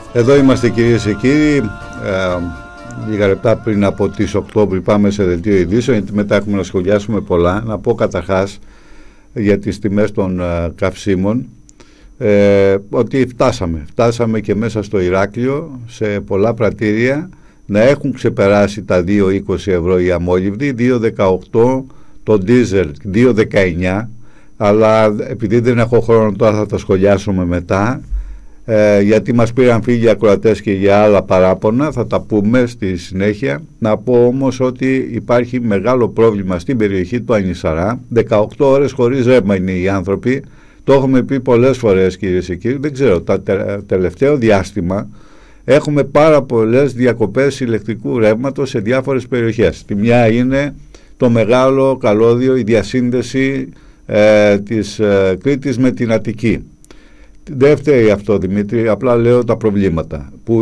Εδώ είμαστε κυρίες και κύριοι, λίγα λεπτά πριν από τις Οκτώβρη πάμε σε δελτίο ειδήσεων, γιατί μετά έχουμε να σχολιάσουμε πολλά. Να πω καταρχάς για τις τιμές των καυσίμων ότι φτάσαμε και μέσα στο Ηράκλειο σε πολλά πρατήρια να έχουν ξεπεράσει τα 2,20 ευρώ η αμόλυβδη, 2,18 το ντίζελ, 2,19, αλλά επειδή δεν έχω χρόνο τώρα θα τα σχολιάσουμε μετά, γιατί μας πήραν φίλοι ακροατές και για άλλα παράπονα, θα τα πούμε στη συνέχεια. Να πω όμως ότι υπάρχει μεγάλο πρόβλημα στην περιοχή του Ανισαρά, 18 ώρες χωρίς ρεύμα είναι οι άνθρωποι, το έχουμε πει πολλές φορές κυρίες και κύριοι, δεν ξέρω, το τελευταίο διάστημα έχουμε πάρα πολλές διακοπές ηλεκτρικού ρεύματος σε διάφορες περιοχές. Τη μια είναι το μεγάλο καλώδιο, η διασύνδεση της Κρήτης με την Αττική. Δεν φταίει αυτό, Δημήτρη, απλά λέω τα προβλήματα που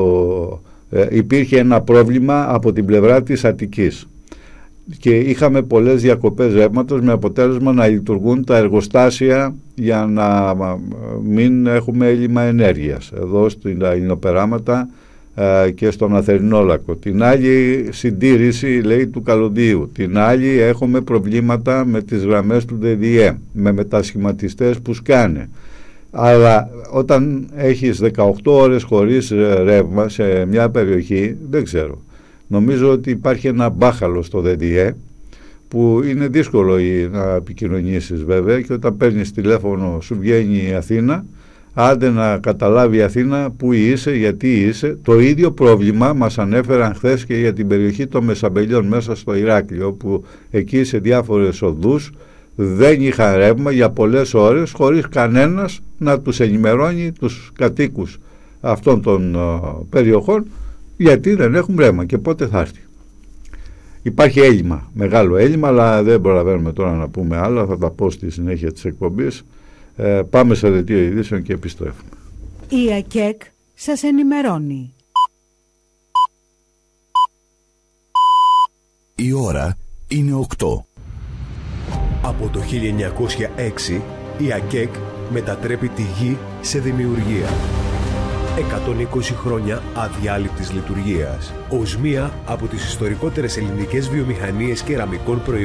υπήρχε ένα πρόβλημα από την πλευρά της Αττικής και είχαμε πολλές διακοπές ρεύματος με αποτέλεσμα να λειτουργούν τα εργοστάσια για να μην έχουμε έλλειμμα ενέργειας εδώ στην Ελληνοπεράματα και στον Αθερινόλακο. Την άλλη συντήρηση, λέει, του καλωδίου. Την άλλη έχουμε προβλήματα με τις γραμμές του ΔΔΕ, με μετασχηματιστές που σκάνε. Αλλά όταν έχεις 18 ώρες χωρίς ρεύμα σε μια περιοχή, δεν ξέρω. Νομίζω ότι υπάρχει ένα μπάχαλο στο ΔΔΕ που είναι δύσκολο να επικοινωνήσεις βέβαια, και όταν παίρνεις τηλέφωνο σου βγαίνει η Αθήνα, άντε να καταλάβει η Αθήνα που είσαι, γιατί είσαι. Το ίδιο πρόβλημα μας ανέφεραν χθες και για την περιοχή των Μεσαμπελιών μέσα στο Ηράκλειο, που εκεί σε διάφορες οδούς δεν είχαν ρεύμα για πολλές ώρες χωρίς κανένας να τους ενημερώνει τους κατοίκους αυτών των περιοχών γιατί δεν έχουν ρεύμα και πότε θα έρθει. Υπάρχει έλλειμμα, μεγάλο έλλειμμα, αλλά δεν προλαβαίνουμε τώρα να πούμε άλλα, θα τα πω στη συνέχεια της εκπομπής. Πάμε σε δελτίο ειδήσεων και επιστρέφουμε. Η ΑΚΕΚ σας ενημερώνει. Η ώρα είναι 8. Από το 1906 η ΑΚΕΚ μετατρέπει τη γη σε δημιουργία. 120 χρόνια αδιάλειπτης λειτουργίας. Ως μία από τις ιστορικότερες ελληνικές βιομηχανίες κεραμικών προϊόντων